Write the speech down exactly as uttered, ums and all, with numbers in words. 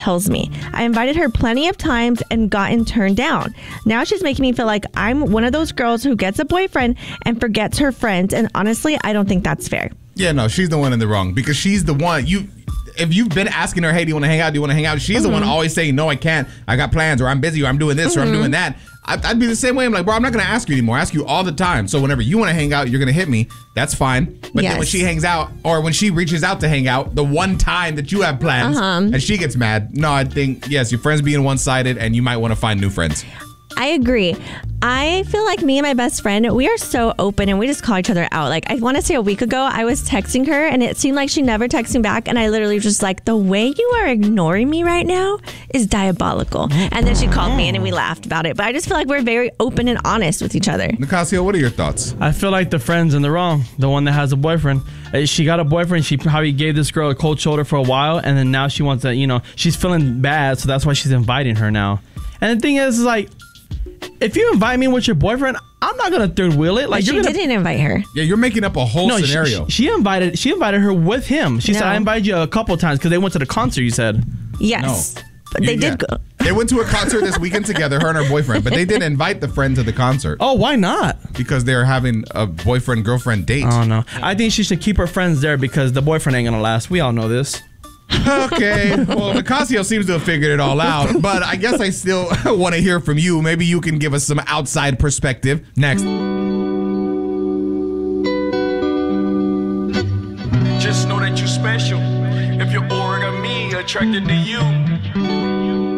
tells me. I invited her plenty of times and gotten turned down. Now she's making me feel like I'm one of those girls who gets a boyfriend and forgets her friends. And honestly, I don't think that's fair. Yeah, no, she's the one in the wrong because she's the one you. If you've been asking her, hey, do you want to hang out? Do you want to hang out? She's mm-hmm. the one always saying, no, I can't. I got plans, or I'm busy, or I'm doing this, mm-hmm. or I'm doing that. I'd, I'd be the same way. I'm like, bro, I'm not going to ask you anymore. I ask you all the time. So whenever you want to hang out, you're going to hit me. That's fine. But yes. then when she hangs out, or when she reaches out to hang out, the one time that you have plans, uh-huh. and she gets mad. No, I think, yes, your friends being one-sided, and you might want to find new friends. I agree. I feel like me and my best friend, we are so open and we just call each other out. Like, I want to say a week ago, I was texting her and it seemed like she never texted me back. And I literally was just like, the way you are ignoring me right now is diabolical. And then she called me and we laughed about it. But I just feel like we're very open and honest with each other. Nicasio, what are your thoughts? I feel like the friend's in the wrong. The one that has a boyfriend. She got a boyfriend. She probably gave this girl a cold shoulder for a while. And then now she wants to, you know, she's feeling bad. So that's why she's inviting her now. And the thing is, is like, if you invite me with your boyfriend, I'm not gonna third wheel it. Like, but you're she gonna, didn't invite her. Yeah, you're making up a whole no, scenario. She, she invited. She invited her with him. She no. said, "I invited you a couple of times because they went to the concert." You said, "Yes, no. but they you, did yeah. go." They went to a concert this weekend together, her and her boyfriend, but they didn't invite the friend to the concert. Oh, why not? Because they're having a boyfriend girlfriend date. Oh no, I think she should keep her friends there because the boyfriend ain't gonna last. We all know this. Okay, well, Nicasio seems to have figured it all out, but I guess I still want to hear from you. Maybe you can give us some outside perspective. Next. Just know that you're special. If you're origami, attracted to you.